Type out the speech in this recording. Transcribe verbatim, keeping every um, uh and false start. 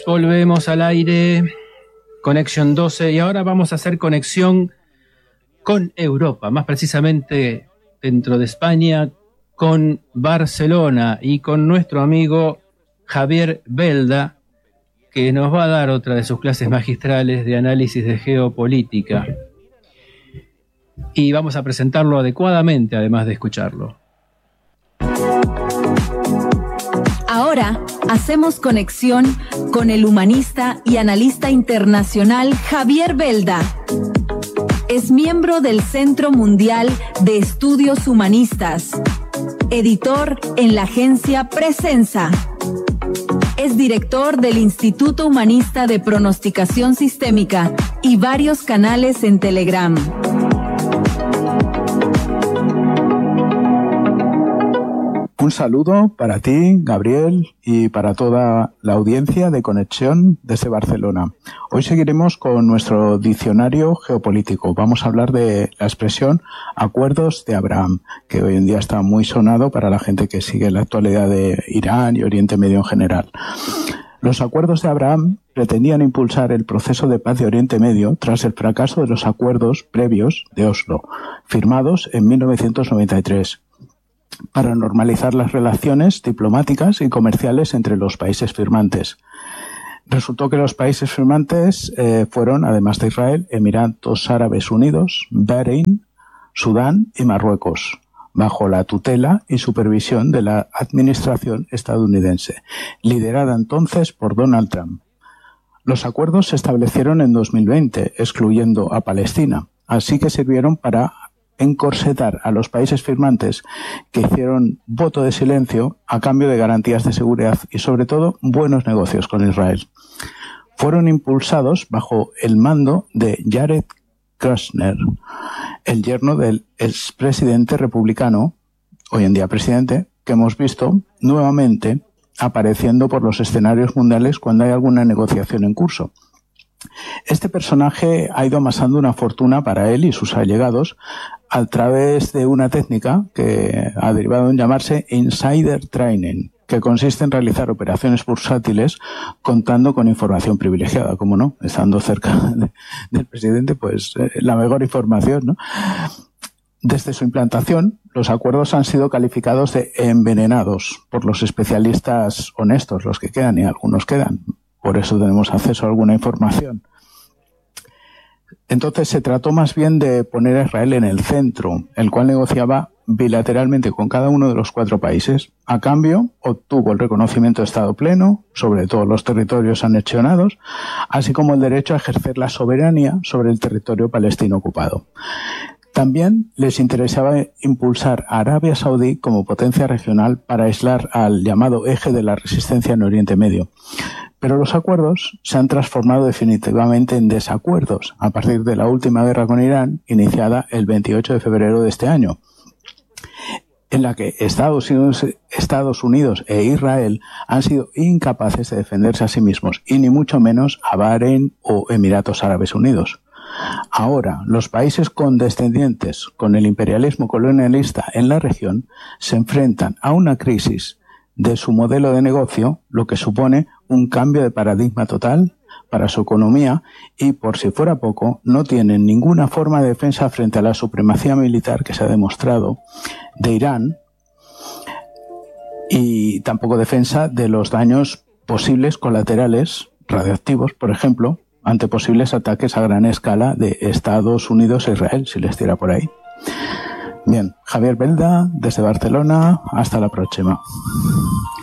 Volvemos al aire, conexión doce, y ahora vamos a hacer conexión con Europa, más precisamente dentro de España, con Barcelona y con nuestro amigo Javier Belda, que nos va a dar otra de sus clases magistrales de análisis de geopolítica. Y vamos a presentarlo adecuadamente, además de escucharlo. Ahora hacemos conexión con el humanista y analista internacional Javier Belda. Es miembro del Centro Mundial de Estudios Humanistas, editor en la agencia Presensa. Es director del Instituto Humanista de Pronosticación Sistémica y varios canales en Telegram. Un saludo para ti, Gabriel, y para toda la audiencia de Conexión desde Barcelona. Hoy seguiremos con nuestro diccionario geopolítico. Vamos a hablar de la expresión Acuerdos de Abraham, que hoy en día está muy sonado para la gente que sigue la actualidad de Irán y Oriente Medio en general. Los Acuerdos de Abraham pretendían impulsar el proceso de paz de Oriente Medio tras el fracaso de los acuerdos previos de Oslo, firmados en mil novecientos noventa y tres. Para normalizar las relaciones diplomáticas y comerciales entre los países firmantes. Resultó que los países firmantes eh, fueron, además de Israel, Emiratos Árabes Unidos, Bahrein, Sudán y Marruecos, bajo la tutela y supervisión de la administración estadounidense, liderada entonces por Donald Trump. Los acuerdos se establecieron en dos mil veinte, excluyendo a Palestina, así que sirvieron para encorsetar a los países firmantes que hicieron voto de silencio a cambio de garantías de seguridad y sobre todo buenos negocios con Israel. Fueron impulsados bajo el mando de Jared Kushner, el yerno del expresidente republicano, hoy en día presidente, que hemos visto nuevamente apareciendo por los escenarios mundiales cuando hay alguna negociación en curso. Este personaje ha ido amasando una fortuna para él y sus allegados a través de una técnica que ha derivado en llamarse insider trading, que consiste en realizar operaciones bursátiles contando con información privilegiada, como no, estando cerca de, del presidente, pues eh, la mejor información, ¿no? Desde su implantación, los acuerdos han sido calificados de envenenados por los especialistas honestos, los que quedan, y algunos quedan. Por eso tenemos acceso a alguna información. Entonces se trató más bien de poner a Israel en el centro, el cual negociaba bilateralmente con cada uno de los cuatro países. A cambio, obtuvo el reconocimiento de Estado pleno sobre todos los territorios anexionados, así como el derecho a ejercer la soberanía sobre el territorio palestino ocupado. También les interesaba impulsar a Arabia Saudí como potencia regional para aislar al llamado eje de la resistencia en Oriente Medio. Pero los acuerdos se han transformado definitivamente en desacuerdos a partir de la última guerra con Irán, iniciada el veintiocho de febrero de este año, en la que Estados Unidos, Estados Unidos e Israel han sido incapaces de defenderse a sí mismos, y ni mucho menos a Bahrein o Emiratos Árabes Unidos. Ahora, los países condescendientes con el imperialismo colonialista en la región se enfrentan a una crisis de su modelo de negocio, lo que supone un cambio de paradigma total para su economía y, por si fuera poco, no tienen ninguna forma de defensa frente a la supremacía militar que se ha demostrado de Irán y tampoco defensa de los daños posibles colaterales radioactivos, por ejemplo, ante posibles ataques a gran escala de Estados Unidos e Israel, si les tira por ahí. Bien, Javier Belda, desde Barcelona, hasta la próxima.